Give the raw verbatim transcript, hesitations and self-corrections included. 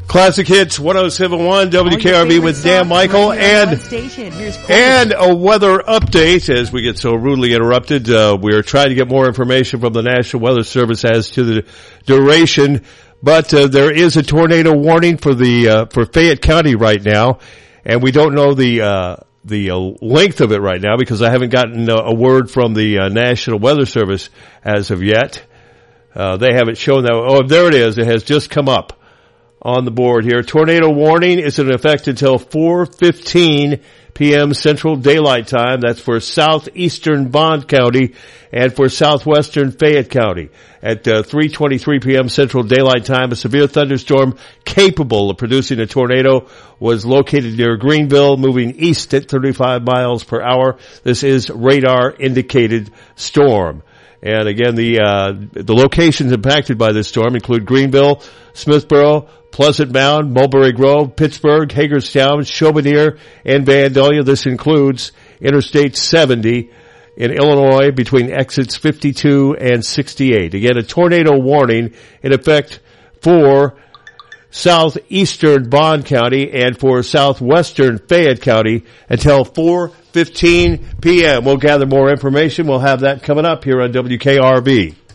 Classic Hits one oh seven point one W K R B with Dan Michael and and a weather update as we get so rudely interrupted. Uh, we are trying to get more information from the National Weather Service as to the duration, but uh, there is a tornado warning for the uh, for Fayette County right now, and we don't know the uh, the uh, length of it right now because I haven't gotten uh, a word from the uh, National Weather Service as of yet. Uh, they haven't shown that. Oh, there it is. It has just come up on the board here. Tornado warning is in effect until four fifteen p.m. Central Daylight Time. That's for southeastern Bond County and for southwestern Fayette County. At uh, three twenty-three p.m. Central Daylight Time, a severe thunderstorm capable of producing a tornado was located near Greenville, moving east at thirty-five miles per hour. This is radar indicated storm. And again, the uh the locations impacted by this storm include Greenville, Smithboro, Pleasant Mound, Mulberry Grove, Pittsburgh, Hagerstown, Chauvier, and Vandalia. This includes Interstate seventy in Illinois between exits fifty-two and sixty-eight. Again, a tornado warning in effect for southeastern Bond County and for southwestern Fayette County until four fifteen p.m. We'll gather more information. We'll have that coming up here on W K R B.